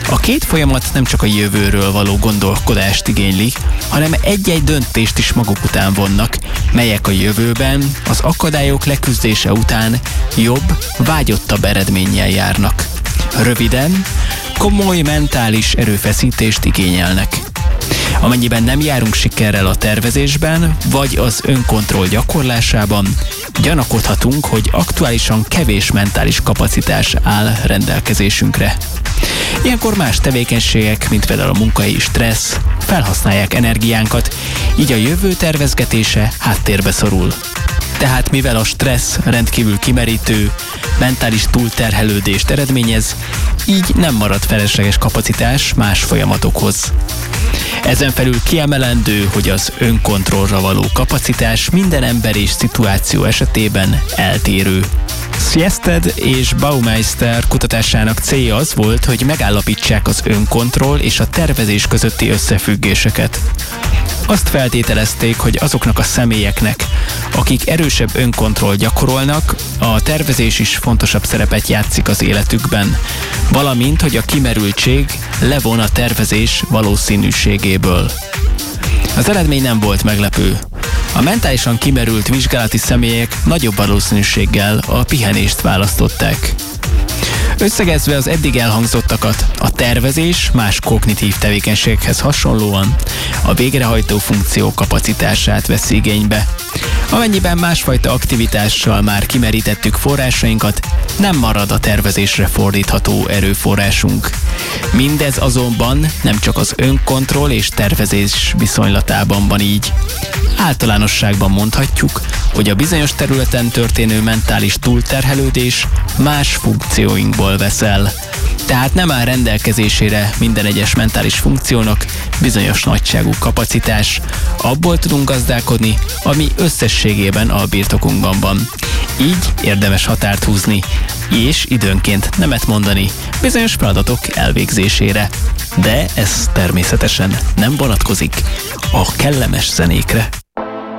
A két folyamat nem csak a jövőről való gondolkodást igényli, hanem egy-egy döntést is maguk után vonnak, melyek a jövőben, az akadályok leküzdése után jobb, vágyottabb eredménnyel járnak. Röviden, komoly mentális erőfeszítést igényelnek. Amennyiben nem járunk sikerrel a tervezésben, vagy az önkontroll gyakorlásában, gyanakodhatunk, hogy aktuálisan kevés mentális kapacitás áll rendelkezésünkre. Ilyenkor más tevékenységek, mint például a munkahelyi stressz, felhasználják energiánkat, így a jövő tervezgetése háttérbe szorul. Tehát mivel a stressz rendkívül kimerítő, mentális túlterhelődést eredményez, így nem marad felesleges kapacitás más folyamatokhoz. Ezen felül kiemelendő, hogy az önkontrollra való kapacitás minden ember és szituáció esetében eltérő. Sjested és Baumeister kutatásának célja az volt, hogy megállapítsák az önkontroll és a tervezés közötti összefüggéseket. Azt feltételezték, hogy azoknak a személyeknek, akik erősebb önkontroll gyakorolnak, a tervezés is fontosabb szerepet játszik az életükben, valamint, hogy a kimerültség levon a tervezés valószínűségéből. Az eredmény nem volt meglepő. A mentálisan kimerült vizsgálati személyek nagyobb valószínűséggel a pihenést választották. Összegezve az eddig elhangzottakat, a tervezés más kognitív tevékenységhez hasonlóan a végrehajtó funkció kapacitását vesz igénybe. Amennyiben másfajta aktivitással már kimerítettük forrásainkat, nem marad a tervezésre fordítható erőforrásunk. Mindez azonban nem csak az önkontroll és tervezés viszonylatában van így. Általánosságban mondhatjuk, hogy a bizonyos területen történő mentális túlterhelődés más funkcióinkból vesz el. Tehát nem áll rendelkezésére minden egyes mentális funkciónak bizonyos nagyságú kapacitás, abból tudunk gazdálkodni, ami összességében a birtokunkban van. Így érdemes határt húzni, és időnként nemet mondani bizonyos feladatok elvégzésére. De ez természetesen nem vonatkozik a kellemes zenékre.